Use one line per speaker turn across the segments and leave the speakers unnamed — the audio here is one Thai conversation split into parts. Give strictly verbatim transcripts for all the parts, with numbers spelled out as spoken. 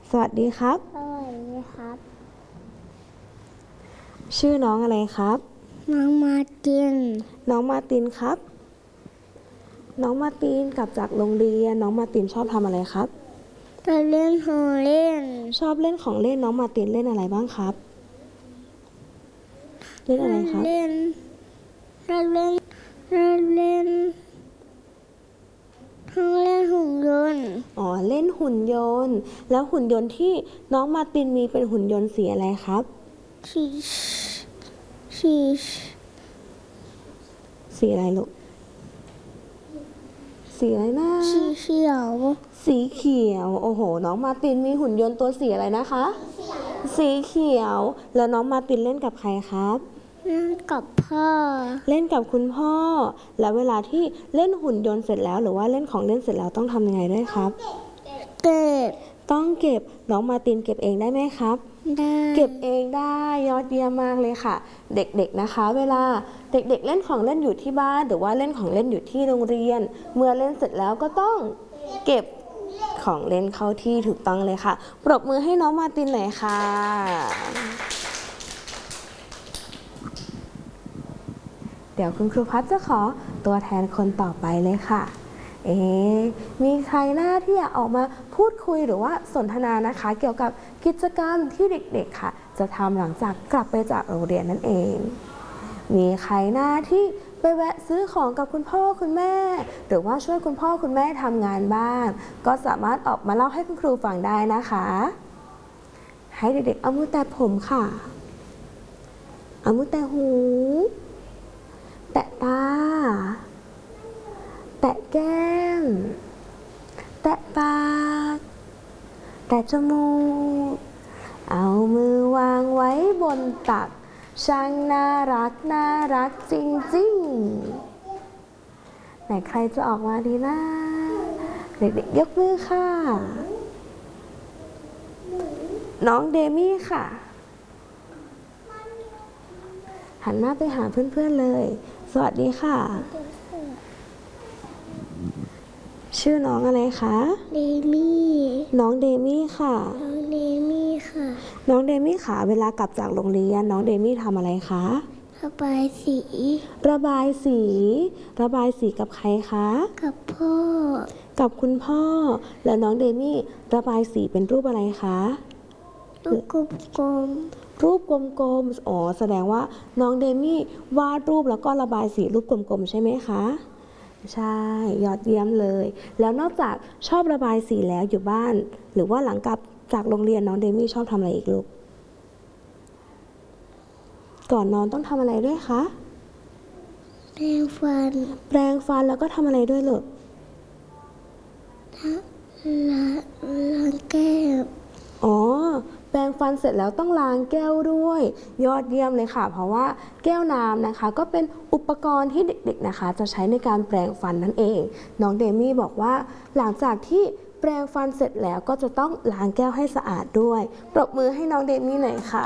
สวัสดีครับ
สวัสดีครับ
ชื่อน้องอะไรครับ
น้องมาร์ติน
น้องมาร์ตินครับน้องมาร์ตินกลับจากโรงเรียนน้องมาร์ตินชอบทำอะไรครับ
จะเล่นของเล่น
ชอบเล่นของเล่นน้องมาร์ตินเล่นอะไรบ้างครับเล่นอะไรครับ
เล่นเล่นเล่นเล่นเล่นทั้งเล่นหุ่นยนต์
อ๋อเล่นหุ่นยนต์แล้วหุ่นยนต์ที่น้องมาร์ตินมีเป็นหุ่นยนต์สีอะไรครับ
สีสี
สีอะไรลูกสีอะไรนะ
สีเขียว
สีเขียวโอ้โหน้องมาร์ตินมีหุ่นยนต์ตัวสีอะไรนะคะสีเขียวแล้วน้องมาร์ตินเล่นกับใครครับ
เล่นกับพ่อ
เล่นกับคุณพ่อแล้วเวลาที่เล่นหุ่นยนต์เสร็จแล้วหรือว่าเล่นของเล่นเสร็จแล้วต้องทำยังไงด้วยครับ
เก็บ
ต้องเก็บน้องมาร์ตินเก็บเองได้ไหมครับ
ได้
เก็บเองได้ยอดเยี่ยมมากเลยค่ะเด็กๆนะคะเวลาเด็กๆเล่นของเล่นอยู่ที่บ้านหรือว่าเล่นของเล่นอยู่ที่โรงเรียนเมื่อเล่นเสร็จแล้วก็ต้องเก็บของเล่นเข้าที่ถูกต้องเลยค่ะปรบมือให้น้องมาร์ตินหน่อยค่ะเดี๋ยวคุณครูพัชจะขอตัวแทนคนต่อไปเลยค่ะเอ๊มีใครหน้าที่อยากออกมาพูดคุยหรือว่าสนทนานะคะเกี่ยวกับกิจกรรมที่เด็กๆค่ะจะทำหลังจากกลับไปจากโรงเรียนนั่นเองมีใครหน้าที่ไปแวะซื้อของกับคุณพ่อคุณแม่หรือว่าช่วยคุณพ่อคุณแม่ทำงานบ้านก็สามารถออกมาเล่าให้คุณครูฟังได้นะคะให้เด็กๆเอามือแตะผมค่ะเอามือแตะหูแตะตาแตะแก้มแตะปากแตะจมูกเอามือวางไว้บนตักช่างน่ารักน่ารักจริงๆไหนใครจะออกมาดีนะเด็กๆยกมือค่ะน้องเดมี่ค่ะหันหน้าไปหาเพื่อนๆเลยสวัสดีค่ะชื่อน้องอะไรคะ
เดมี่
น้องเดมี่ค่ะ
น้องเดมี่ค่ะ
น้องเดมี่ค่ะเวลากลับจากโรงเรียนน้องเดมี่ทำอะไรคะ
ระบายสี
ระบายสีระบายสีกับใครคะ
กับพ่อ
กับคุณพ่อแล้วน้องเดมี่ระบายสีเป็นรูปอะไรคะ
รูปกลม
ๆรูปกลมๆอ๋อแสดงว่าน้องเดมี่วาดรูปแล้วก็ระบายสีรูปกลมๆใช่ไหมคะใช่ยอดเยี่ยมเลยแล้วนอกจากชอบระบายสีแล้วอยู่บ้านหรือว่าหลังกลับจากโรงเรียนน้องเดมี่ชอบทำอะไรอีกลูกก่อนนอนต้องทำอะไรด้วยคะ
แปรงฟัน
แปรงฟันแล้วก็ทำอะไรด้วยลูก
ล้างล้างแก้ว
อ๋อแปรงฟันเสร็จแล้วต้องล้างแก้วด้วยยอดเยี่ยมเลยค่ะเพราะว่าแก้วน้ำนะคะก็เป็นอุปกรณ์ที่เด็กๆนะคะจะใช้ในการแปรงฟันนั่นเองน้องเดมี่บอกว่าหลังจากที่แปรงฟันเสร็จแล้วก็จะต้องล้างแก้วให้สะอาดด้วยปรบมือให้น้องเดมี่หน่อยค่ะ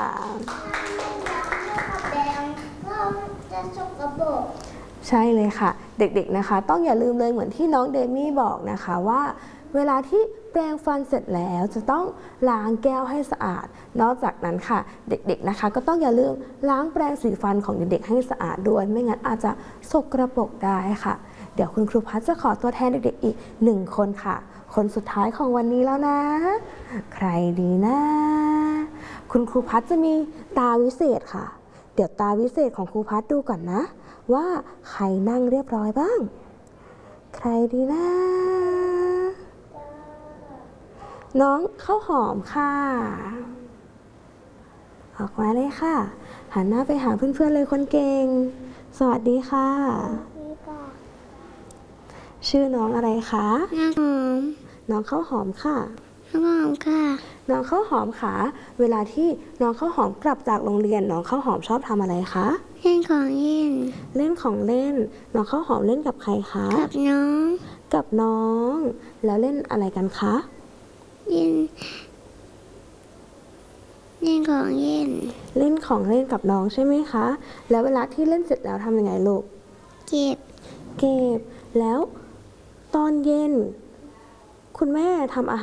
แปรงก็จะสกปรก
ใช่เลยค่ะเด็กๆนะคะต้องอย่าลืมเลยเหมือนที่น้องเดมี่บอกนะคะว่าเวลาที่แปรงฟันเสร็จแล้วจะต้องล้างแก้วให้สะอาดนอกจากนั้นค่ะเด็กๆนะคะก็ต้องอย่าลืมล้างแปรงสีฟันของเด็กๆให้สะอาดด้วยไม่งั้นอาจจะสกปรกได้ค่ะเดี๋ยวคุณครูพัชจะขอตัวแทนเด็กๆอีกหนึ่งคนค่ะคนสุดท้ายของวันนี้แล้วนะใครดีนะคุณครูพัชจะมีตาวิเศษค่ะเดี๋ยวตาวิเศษของครูพัชดูก่อนนะว่าใครนั่งเรียบร้อยบ้างใครดีนะน้องข้าวหอมค่ะออกมาเลยค่ะหันหน้าไปหาเพื่อนๆเลยคนเก่งสวัสดีค่ะชื่อน้องอะไรคะ
น้องหอม
น้องข้าวหอมค่ะ
น้องหอมค่ะ
น้องข้าวหอมค่ะเวลาที่น้องข้าวหอมกลับจากโรงเรียนน้องข้าวหอมชอบทำอะไรคะ
เล่นของเล่น
เล่นของเล่นน้องข้าวหอมเล่นกับใครคะ
กับน้อง
กับน้องแล้วเล่นอะไรกันคะ
เล่นเล่นของเล่น
เล่นของเล่นกับน้องใช่ไหมคะแล้วเวลาที่เล่นเสร็จแล้วทำยังไงลูก
เก็บ
เก็บแล้วตอนเย็นคุณแม่ทำอาหาร